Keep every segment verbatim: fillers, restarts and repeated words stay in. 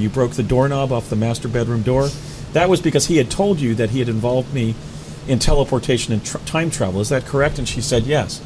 you broke the doorknob off the master bedroom door, that was because he had told you that he had involved me in teleportation and tr- time travel. Is that correct? And she said yes.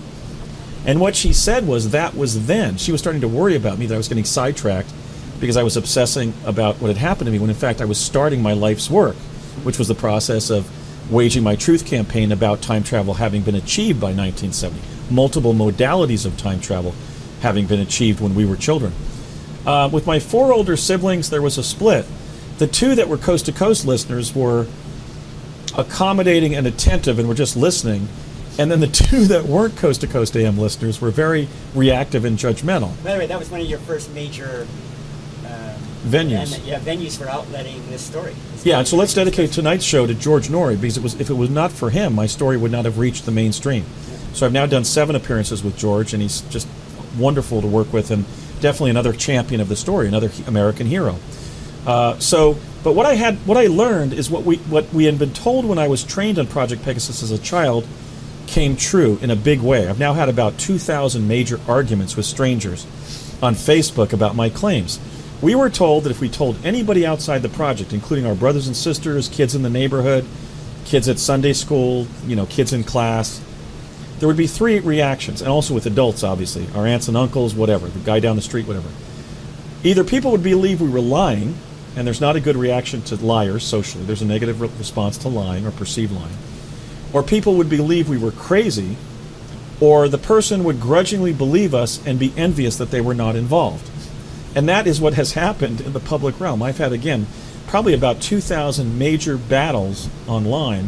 And what she said was that was then. She was starting to worry about me, that I was getting sidetracked because I was obsessing about what had happened to me, when in fact I was starting my life's work, which was the process of waging my truth campaign about time travel having been achieved by nineteen seventy. Multiple modalities of time travel having been achieved when we were children. Uh, with my four older siblings, there was a split. The two that were coast-to-coast listeners were accommodating and attentive and were just listening. And then the two that weren't coast-to-coast A M listeners were very reactive and judgmental. By the way, that was one of your first major uh, venues. And, yeah, venues for outletting this story. This yeah, and so let's dedicate tonight's show to George Noory, because it was, if it was not for him, my story would not have reached the mainstream. Yeah. So I've now done seven appearances with George, and he's just wonderful to work with, and definitely another champion of the story, another American hero. Uh, so, but what I had, what I learned is what we what we had been told when I was trained on Project Pegasus as a child came true in a big way. I've now had about two thousand major arguments with strangers on Facebook about my claims. We were told that if we told anybody outside the project, including our brothers and sisters, kids in the neighborhood, kids at Sunday school, you know, kids in class, there would be three reactions, and also with adults, obviously, our aunts and uncles, whatever, the guy down the street, whatever. Either people would believe we were lying, and there's not a good reaction to liars socially. There's a negative re- response to lying or perceived lying. Or people would believe we were crazy, or the person would grudgingly believe us and be envious that they were not involved. And that is what has happened in the public realm. I've had, again, probably about two thousand major battles online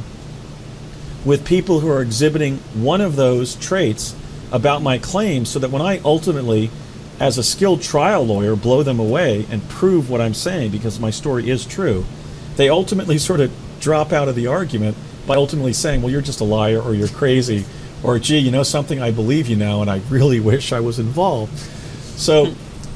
with people who are exhibiting one of those traits about my claims, so that when I ultimately, as a skilled trial lawyer, blow them away and prove what I'm saying, because my story is true, they ultimately sort of drop out of the argument by ultimately saying, well, you're just a liar, or you're crazy, or gee, you know something, I believe you now, and I really wish I was involved. So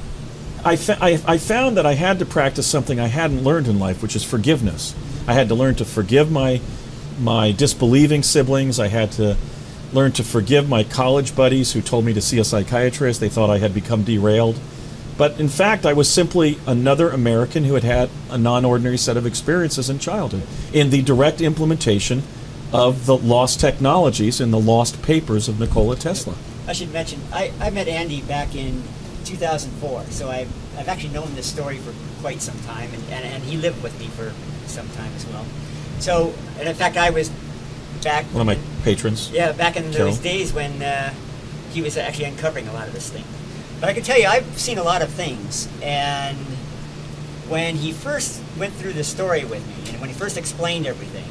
I, fa- I, I found that I had to practice something I hadn't learned in life, which is forgiveness. I had to learn to forgive my my disbelieving siblings. I had to learn to forgive my college buddies who told me to see a psychiatrist. They thought I had become derailed. But in fact, I was simply another American who had had a non-ordinary set of experiences in childhood in the direct implementation of the lost technologies in the lost papers of Nikola Tesla. I should mention, I, I met Andy back in two thousand four, so I've, I've actually known this story for quite some time, and, and, and he lived with me for some time as well. So, and in fact, I was back... One of my patrons. Yeah, back in Carol. those days when uh, he was actually uncovering a lot of this thing. But I can tell you, I've seen a lot of things, and when he first went through the story with me, and when he first explained everything,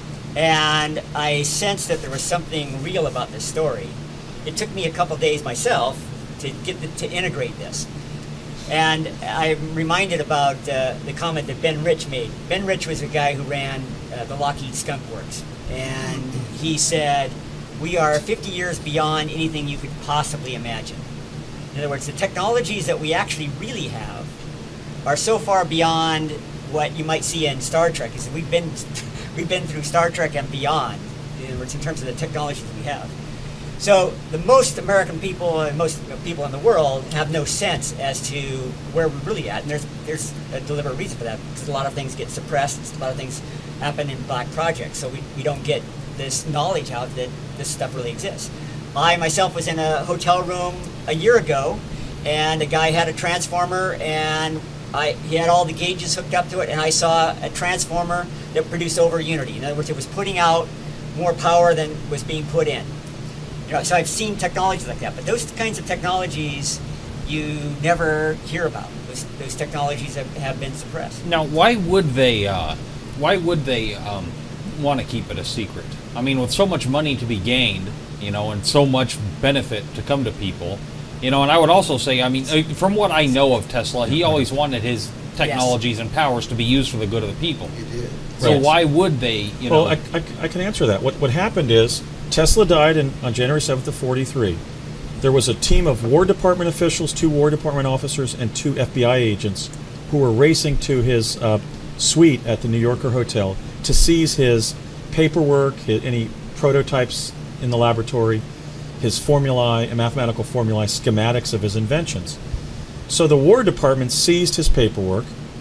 and I sensed that there was something real about this story, it took me a couple days myself to get the, to integrate this. And I'm reminded about uh, the comment that Ben Rich made. Ben Rich was a guy who ran uh, the Lockheed Skunk Works, and he said, we are fifty years beyond anything you could possibly imagine. In other words, the technologies that we actually really have are so far beyond what you might see in Star Trek. Is we've been we've been through Star Trek and beyond, in other words, in terms of the technologies we have. So the most American people and most people in the world have no sense as to where we're really at, and there's there's a deliberate reason for that, because a lot of things get suppressed, a lot of things happen in black projects, so we, we don't get this knowledge out that this stuff really exists. I myself was in a hotel room a year ago, and a guy had a transformer, and I he had all the gauges hooked up to it, and I saw a transformer that produced over unity. In other words, it was putting out more power than was being put in. You know, so I've seen technologies like that, but those kinds of technologies you never hear about. Those, those technologies have, have been suppressed. Now, why would they? Uh, why would they um, want to keep it a secret? I mean, with so much money to be gained, you know, and so much benefit to come to people, you know. And I would also say, I mean, from what I know of Tesla, he always wanted his technologies yes. and powers to be used for the good of the people. He did. So Right. why would they? You know, Well, I, I, I can answer that. What what happened is Tesla died in, on January seventh of forty-three. There was a team of War Department officials, two War Department officers, and two F B I agents who were racing to his uh, suite at the New Yorker Hotel to seize his paperwork, his, any prototypes in the laboratory, his formulae, mathematical formulae, schematics of his inventions. So the War Department seized his paperwork,